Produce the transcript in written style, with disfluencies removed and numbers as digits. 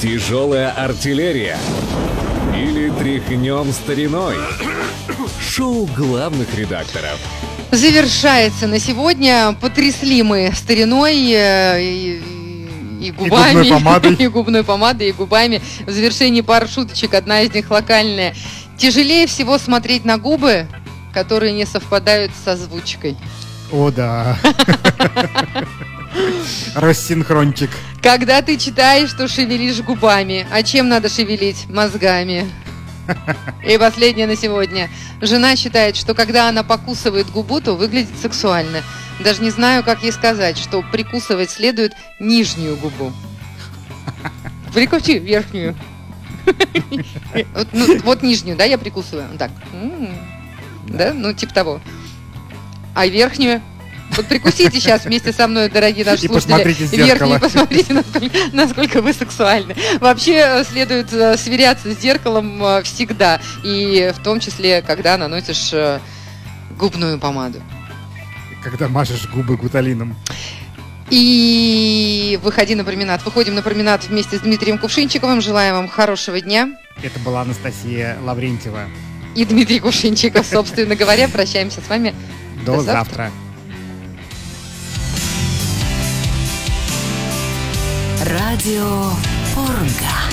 Тяжелая артиллерия или тряхнем стариной? Шоу главных редакторов. Завершается на сегодня. Потрясли мы стариной и губами, и губной помадой, и губами. В завершении пара шуточек, одна из них локальная. Тяжелее всего смотреть на губы, которые не совпадают с озвучкой. О, да. Рассинхрончик. Когда ты читаешь, что шевелишь губами. А чем надо шевелить? Мозгами. И последнее на сегодня. Жена считает, что когда она покусывает губу, то выглядит сексуально. Даже не знаю, как ей сказать, что прикусывать следует нижнюю губу. Прикуси верхнюю. Вот нижнюю, да, я прикусываю. Так. Да, ну типа того. А верхнюю? Вот прикусите сейчас вместе со мной, дорогие наши слушатели, верхнюю, посмотрите, насколько вы сексуальны. Вообще следует сверяться с зеркалом всегда, и в том числе, когда наносишь губную помаду. Когда мажешь губы гуталином. И выходи на променад. Выходим на променад вместе с Дмитрием Кувшинчиковым. Желаем вам хорошего дня. Это была Анастасия Лаврентьева. И Дмитрий Кувшинчиков, собственно говоря. Прощаемся с вами. До завтра. Радио Урга.